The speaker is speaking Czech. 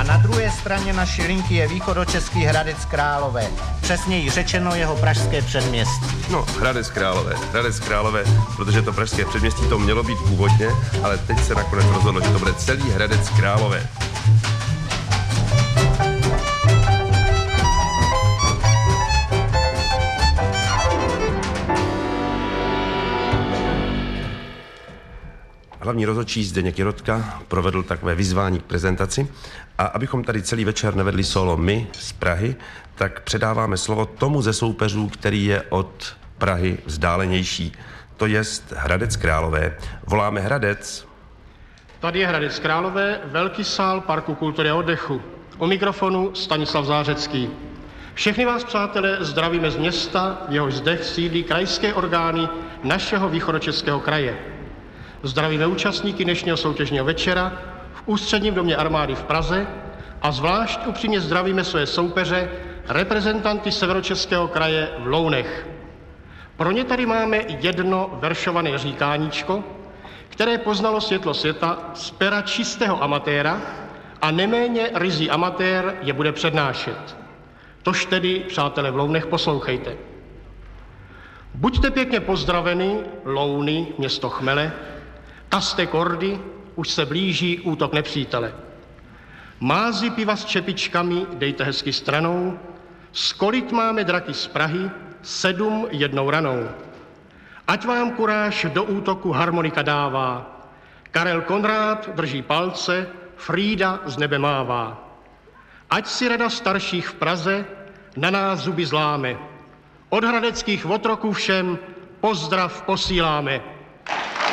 na druhé straně naší linky je východočeský Hradec Králové, přesněji řečeno jeho pražské předměstí. No, Hradec Králové, protože to pražské předměstí to mělo být původně, ale teď se nakonec rozhodlo, že to bude celý Hradec Králové. Hlavní rozhodčí Zdeněk Jirotka provedl takové vyzvání k prezentaci a abychom tady celý večer nevedli solo my z Prahy, tak předáváme slovo tomu ze soupeřů, který je od Prahy vzdálenější. To jest Hradec Králové. Voláme Hradec. Tady je Hradec Králové, velký sál Parku kultury a oddechu. U mikrofonu Stanislav Zářecký. Všechny vás, přátelé, zdravíme z města, v jehož zdech sídlí krajské orgány našeho východočeského kraje. Zdravíme účastníky dnešního soutěžního večera v Ústředním domě armády v Praze a zvlášť upřímně zdravíme své soupeře, reprezentanty Severočeského kraje v Lounech. Pro ně tady máme jedno veršované říkáníčko, které poznalo světlo světa z pera čistého amatéra a neméně ryzí amatér je bude přednášet. Tož tedy, přátelé v Lounech, poslouchejte. Buďte pěkně pozdraveni, Louny, město chmele, taste kordy, už se blíží útok nepřítele. Mázy piva s čepičkami dejte hezky stranou, skolit máme draky z Prahy, 7 jednou ranou. Ať vám kuráž do útoku harmonika dává, Karel Konrád drží palce, Frýda z nebe mává. Ať si rada starších v Praze na nás zuby zláme, od hradeckých otroků všem pozdrav posíláme.